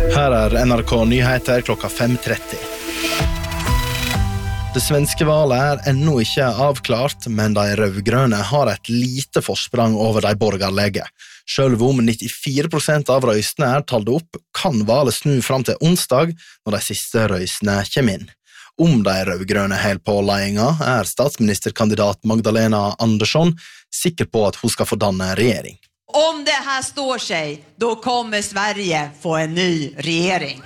Her NRK Nyheter klokka 5:30. Det svenske valet ennå ikke avklart, men de rødgrønne har et lite forsprang over de borgerlige. Selv om 94% av røystene talt opp, kan valet snu fram til onsdag når de siste røystene kommer inn. Om de rødgrønne helt på ledelsen, statsministerkandidat Magdalena Andersson sikker på at hun skal få danne regjering. Om det här står sig, då kommer Sverige få en ny regering.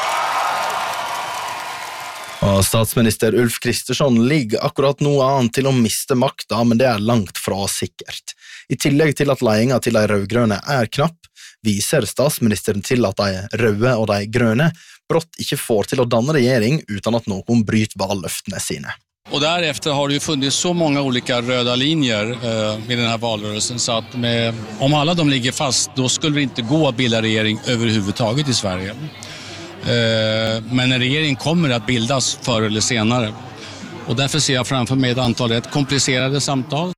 Og statsminister Ulf Kristersson ligger akkurat noe annet til å miste makta, men det langt fra sikkert. I tillegg til at ledelsen til de rødgrønne knapp, viser statsministeren til at de røde og de grønne brått ikke får til å danne regjering uten at noen bryter valløftene sine. Och därefter har det ju funnits så många olika röda linjer i den här valrörelsen så att om alla de ligger fast då skulle det inte gå att bilda regering överhuvudtaget i Sverige. Men en regering kommer att bildas förr eller senare. Och därför ser jag framför mig ett antal rätt komplicerade samtal.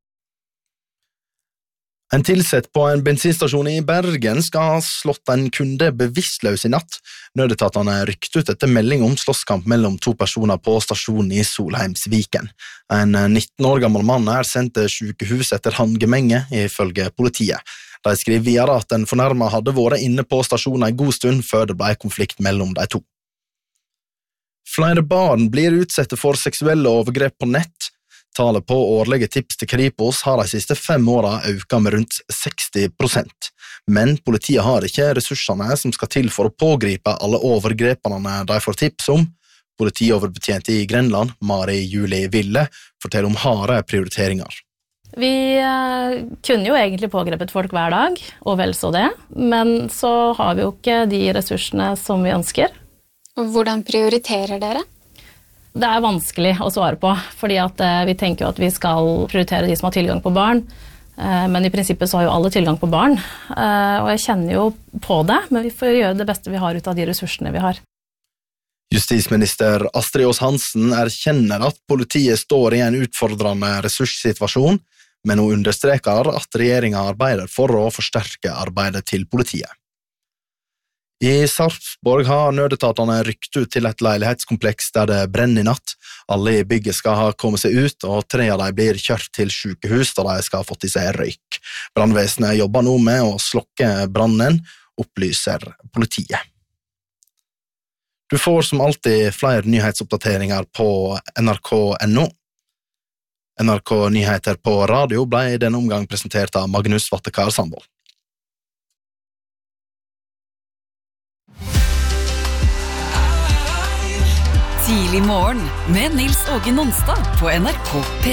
En tilsett på en bensinstasjon i Bergen skal ha slått en kunde bevisstløs i natt. Nødetatene rykket ut etter melding om slåsskamp mellom to personer på stasjonen i Solheimsviken. En 19 år gammel mann sendt til sykehus etter handgemenge, ifølge politiet. De skriver videre at den fornærmede hadde vært inne på stasjonen en god stund før det ble konflikt mellom de to. Flere barn blir utsatte for seksuelle overgrep på nett. Tallet på årlige tips til Kripos har de siste 5 årene økt med rundt 60%. Men politiet har ikke ressursene som skal til for å pågripe alle overgrepene de får tips om. Politioverbetjent i Grenland, Mari Julie Ville, forteller om harde prioriteringer. Vi kunne jo egentlig pågrepet folk hver dag, og vel så det, men så har vi jo ikke de ressursene som vi ønsker. Og hvordan prioriterer dere? Det vanskelig å svare på, fordi at vi tenker jo at vi skal prioritere de som har tilgang på barn, men i prinsippet så har jo alle tilgang på barn, og jeg kjenner jo på det, men vi får gjøre det beste vi har ut av de ressursene vi har. Justisminister Astrid Aas Hansen erkjenner at politiet står i en utfordrende ressurssituasjon, men hun understreker at regjeringen arbeider for å forsterke arbeidet til politiet. I Sarpsborg har nødetatene rykket ut til et leilighetskompleks der det brenner i natt. Alle i bygget skal ha kommet seg ut, og 3 av dem blir kjørt til sykehus da de skal ha fått i seg røyk. Brannvesenet jobber nå med å slokke brannen, opplyser politiet. Du får som alltid flere nyhetsoppdateringer på nrk.no. NRK Nyheter på radio ble i denne omgang presentert av Magnus Vattekar Sandvold. Tidlig morgen med Nils Åge Nonstad på NRK P1.